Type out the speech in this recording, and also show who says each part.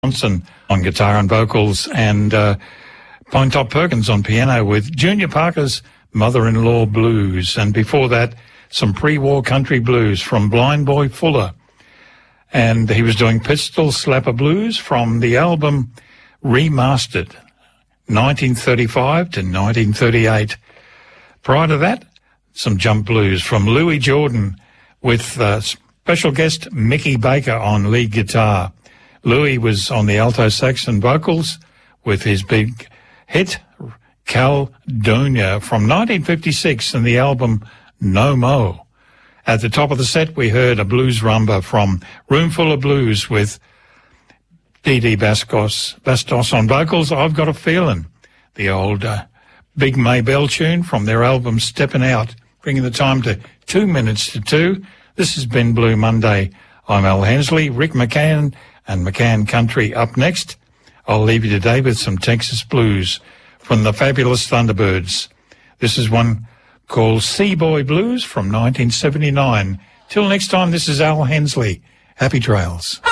Speaker 1: Johnson on guitar and vocals, and Pine Top Perkins on piano with Junior Parker's Mother-in-Law Blues. And before that, some pre-war country blues from Blind Boy Fuller. And he was doing Pistol Slapper Blues from the album Remastered, 1935 to 1938. Prior to that, some jump blues from Louis Jordan with special guest Mickey Baker on lead guitar. Louis was on the alto sax and vocals with his big hit Caledonia from 1956 and the album No Mo. At the top of the set, we heard a blues rumba from Roomful of Blues with Dee Bastos on vocals, I've Got a Feeling. The old Big Maybell tune from their album Steppin' Out, bringing the time to 2 minutes to 2. This has been Blue Monday. I'm Al Hensley, Rick McCann and McCann Country up next. I'll leave you today with some Texas blues from the Fabulous Thunderbirds. This is one called Seaboy Blues from 1979. Till next time, this is Al Hensley. Happy trails.